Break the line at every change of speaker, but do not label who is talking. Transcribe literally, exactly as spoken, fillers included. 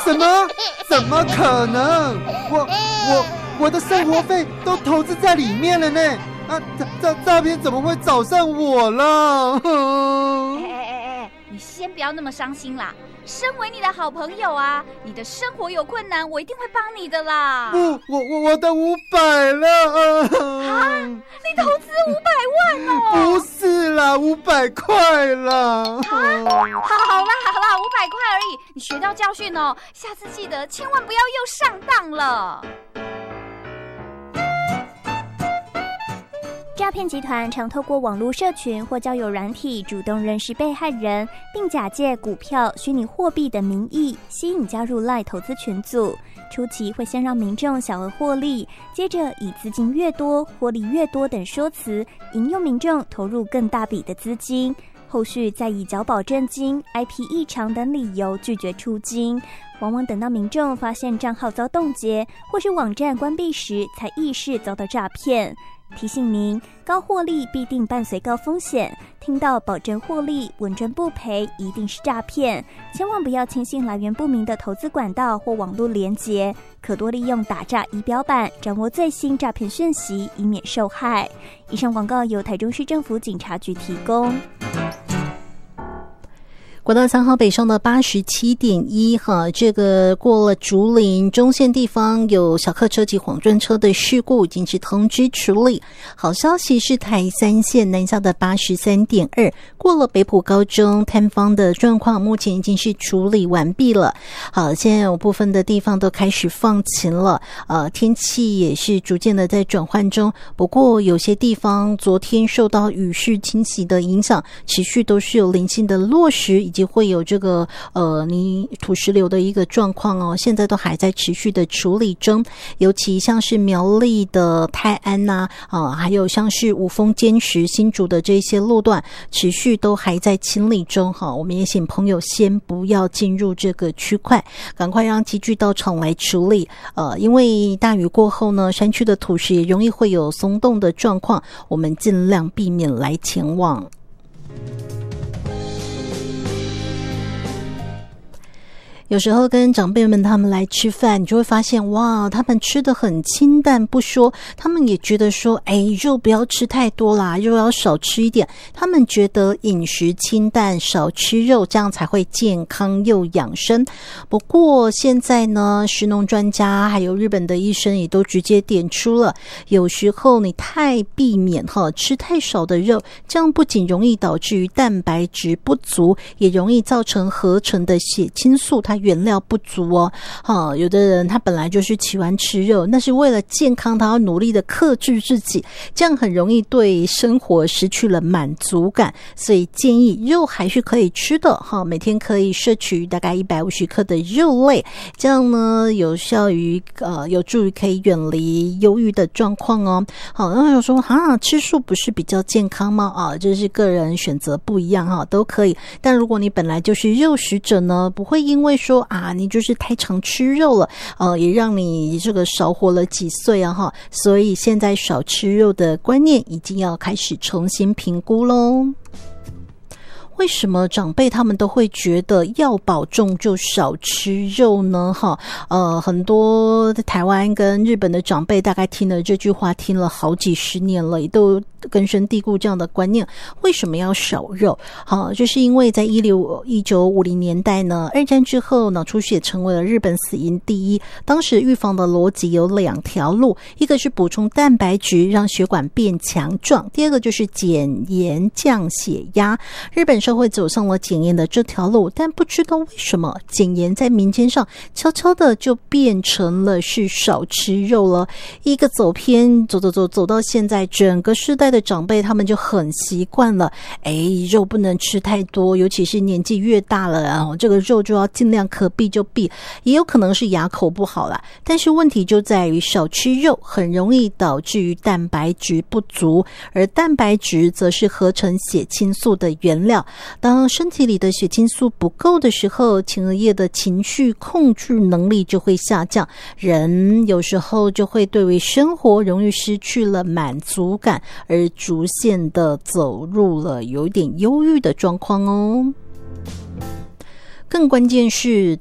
什么？怎么可能？我我我的生活费都投资在里面了呢！啊，诈诈诈骗怎么会找上我了？
哎哎哎哎，你先不要那么伤心啦。身为你的好朋友啊，你的生活有困难，我一定会帮你的啦。
不，我我我的五百了
啊！你投资五百万哦？
不是啦，五百块啦。
啊，好啦好啦，五百块而已，你学到教训哦，下次记得千万不要又上当了。
诈骗集团常透过网络社群或交友软体主动认识被害人，并假借股票、虚拟货币的名义吸引加入 LINE 投资群组。初期会先让民众小额获利，接着以资金越多、获利越多等说辞，引诱民众投入更大笔的资金。后续再以缴保证金、I P 异常等理由拒绝出金，往往等到民众发现账号遭冻结或是网站关闭时，才意识遭到诈骗。提醒您，高获利必定伴随高风险，听到保证获利、稳赚不赔，一定是诈骗，千万不要轻信来源不明的投资管道或网络连结，可多利用打诈仪表板掌握最新诈骗讯息，以免受害。以上广告由台中市政府警察局提供。
国道三号北上的八十七点一哈，这个过了竹林中线地方有小客车及晃撞车的事故，已经是通知处理。好消息是台三线南下的八十三点二过了北埔高中摊方的状况，目前已经是处理完毕了。好，现在有部分的地方都开始放晴了，呃，天气也是逐渐的在转换中。不过有些地方昨天受到雨势侵袭的影响，持续都是有零星的落石，以及会有这个呃泥土石流的一个状况哦，现在都还在持续的处理中。尤其像是苗栗的泰安呐、啊，啊，还有像是五峰坚石、新竹的这些路段，持续都还在清理中哈。我们也请朋友先不要进入这个区块，赶快让机具到场来处理。呃，因为大雨过后呢，山区的土石也容易会有松动的状况，我们尽量避免来前往。有时候跟长辈们他们来吃饭，你就会发现哇，他们吃得很清淡不说，他们也觉得说哎，肉不要吃太多啦，肉要少吃一点，他们觉得饮食清淡，少吃肉，这样才会健康又养生。不过现在呢，食农专家还有日本的医生也都直接点出了，有时候你太避免哈吃太少的肉，这样不仅容易导致于蛋白质不足，也容易造成合成的血清素它原料不足哦。哈，有的人他本来就是喜欢吃肉，那是为了健康，他要努力的克制自己，这样很容易对生活失去了满足感。所以建议肉还是可以吃的哈，每天可以摄取大概一百五十克的肉类，这样呢有效于呃有助于可以远离忧郁的状况哦。好，那有说啊，吃素不是比较健康吗？啊，这是个人选择不一样哈，都可以。但如果你本来就是肉食者呢，不会因为说啊，你就是太常吃肉了，呃，也让你这个少活了几岁啊哈。所以现在少吃肉的观念已经要开始重新评估咯。为什么长辈他们都会觉得要保重就少吃肉呢？哈，呃，很多台湾跟日本的长辈大概听了这句话听了好几十年了，也都根深蒂固这样的观念。为什么要少肉？好，就是因为在一六一九五零年代呢，二战之后，脑出血成为了日本死因第一。当时预防的逻辑有两条路，一个是补充蛋白质，让血管变强壮；第二个就是减盐降血压。日本社会走上了减盐的这条路，但不知道为什么减盐在民间上悄悄的就变成了是少吃肉了。一个走偏，走走走走到现在，整个世代的长辈他们就很习惯了，哎，肉不能吃太多，尤其是年纪越大了，然后这个肉就要尽量可避就避，也有可能是牙口不好啦。但是问题就在于少吃肉很容易导致于蛋白质不足，而蛋白质则是合成血清素的原料。当身体里的血清素不够的时候，前额叶的情绪控制能力就会下降，人有时候就会对于生活容易失去了满足感，而逐渐的走入了有点忧郁的状况哦。更关键是